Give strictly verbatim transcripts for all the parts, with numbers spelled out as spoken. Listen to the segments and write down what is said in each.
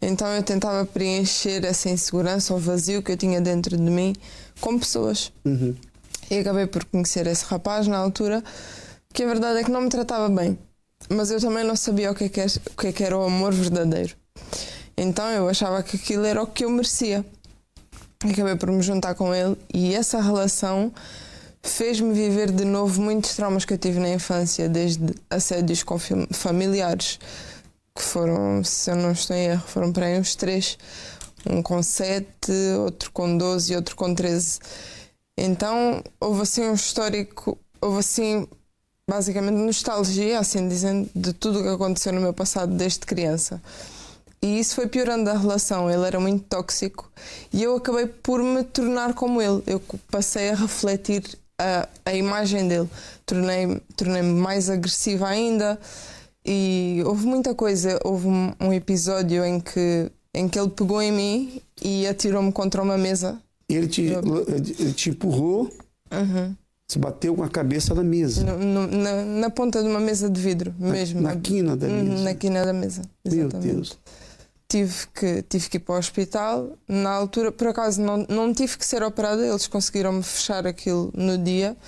Então eu tentava preencher essa insegurança ou vazio que eu tinha dentro de mim com pessoas. Uhum. E acabei por conhecer esse rapaz na altura, que a verdade é que não me tratava bem, mas eu também não sabia o que é que era, o que é que era o amor verdadeiro. Então eu achava que aquilo era o que eu merecia. Acabei por me juntar com ele e essa relação fez-me viver de novo muitos traumas que eu tive na infância, desde assédios com familiares, que foram, se eu não estou em erro, foram para aí uns três. Um com sete, outro com doze e outro com treze. Então houve assim um histórico, houve assim basicamente nostalgia, assim dizendo, de tudo o que aconteceu no meu passado desde criança. E isso foi piorando a relação. Ele era muito tóxico e eu acabei por me tornar como ele. Eu passei a refletir a, a imagem dele. Tornei, tornei-me mais agressiva ainda e houve muita coisa. Houve um, um episódio em que, em que ele pegou em mim e atirou-me contra uma mesa. Ele te, eu... ele te empurrou, uhum. Se bateu com a cabeça na mesa. No, no, na, na ponta de uma mesa de vidro, mesmo. Na, na quina da mesa? Na quina da mesa, exatamente. Meu Deus. Tive que, tive que ir para o hospital. Na altura, por acaso, não, não tive que ser operada. Eles conseguiram-me fechar aquilo no dia.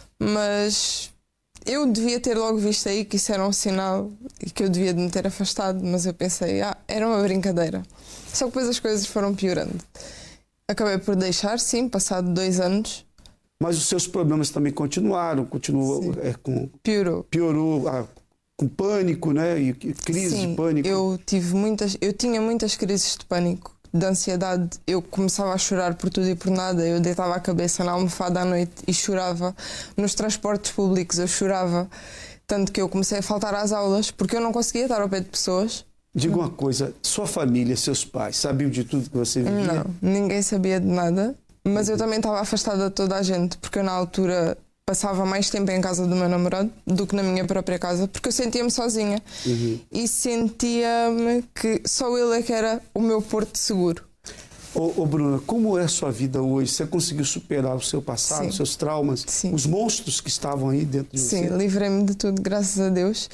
Mas eu devia ter logo visto aí que isso era um sinal e que eu devia de me ter afastado. Mas eu pensei, ah, era uma brincadeira. Só que depois as coisas foram piorando. Acabei por deixar, sim, passado dois anos. Mas os seus problemas também continuaram, continuou é, com... Piorou. Piorou, ah, com pânico, né? E crise Sim, de pânico. eu tive muitas, eu tinha muitas crises de pânico, de ansiedade. Eu começava a chorar por tudo e por nada. Eu deitava a cabeça na almofada à noite e chorava. Nos transportes públicos eu chorava. Tanto que eu comecei a faltar às aulas, porque eu não conseguia estar ao pé de pessoas. Diga uma coisa, sua família, seus pais, sabiam de tudo que você vivia? Não, ninguém sabia de nada. Mas eu também estava afastada de toda a gente, porque eu na altura passava mais tempo em casa do meu namorado do que na minha própria casa, porque eu sentia-me sozinha. Uhum. E sentia-me que só ele é que era o meu porto seguro. Ô, ô Bruna, como é a sua vida hoje? Você conseguiu superar o seu passado, Sim. os seus traumas, Sim. os monstros que estavam aí dentro de Sim, você? Sim, livrei-me de tudo, graças a Deus.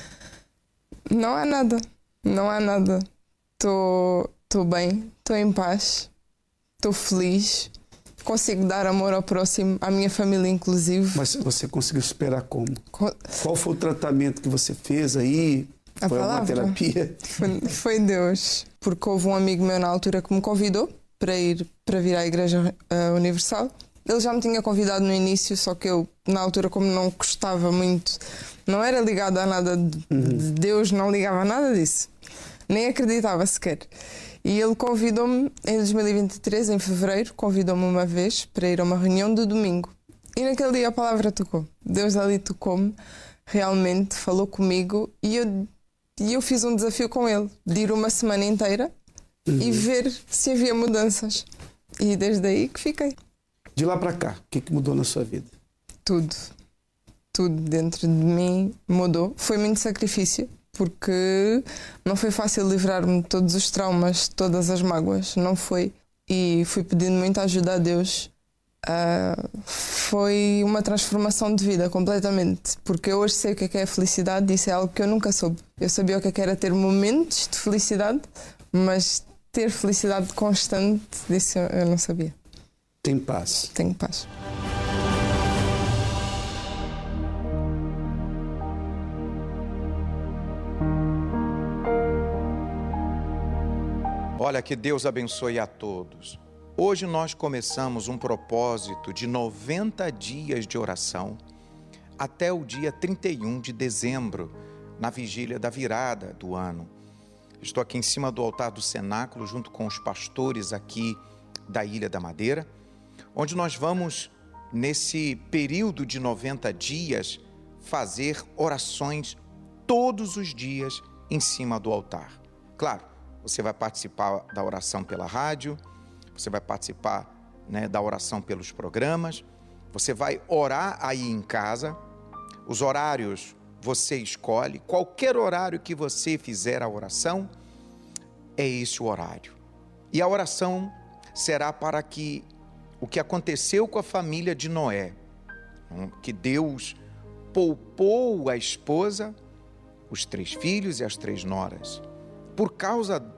Não há nada, não há nada. Estou bem, estou em paz, estou feliz. Consigo dar amor ao próximo, à minha família inclusive. Mas você conseguiu superar como? Co- Qual foi o tratamento que você fez aí? A foi palavra? uma terapia? Foi, foi Deus. Porque houve um amigo meu na altura que me convidou para ir para vir à Igreja uh, Universal. Ele já me tinha convidado no início, só que eu, na altura, como não gostava muito, não era ligado a nada de, Uhum. de Deus, não ligava a nada disso. Nem acreditava sequer. E ele convidou-me, em dois mil e vinte e três, em fevereiro, convidou-me uma vez para ir a uma reunião de domingo. E naquele dia a palavra tocou. Deus ali tocou-me, realmente falou comigo e eu, e eu fiz um desafio com ele, de ir uma semana inteira uhum. e ver se havia mudanças. E desde aí que fiquei. De lá para cá, o que, que mudou na sua vida? Tudo. Tudo dentro de mim mudou. Foi muito sacrifício. Porque não foi fácil livrar-me de todos os traumas, de todas as mágoas, não foi. E fui pedindo muita ajuda a Deus. Uh, foi uma transformação de vida, completamente. Porque eu hoje sei o que é, que é a felicidade e isso é algo que eu nunca soube. Eu sabia o que é que era ter momentos de felicidade, mas ter felicidade constante, disso eu não sabia. Tem paz. Tenho paz. Olha, que Deus abençoe a todos. Hoje nós começamos um propósito de noventa dias de oração até o dia trinta e um de dezembro, na vigília da virada do ano. Estou aqui em cima do altar do cenáculo, junto com os pastores aqui da Ilha da Madeira, onde nós vamos, nesse período de noventa dias, fazer orações todos os dias em cima do altar. Claro, você vai participar da oração pela rádio, você vai participar, né, da oração pelos programas, você vai orar aí em casa, os horários você escolhe, qualquer horário que você fizer a oração, é esse o horário. E a oração será para que o que aconteceu com a família de Noé, que Deus poupou a esposa, os três filhos e as três noras, por causa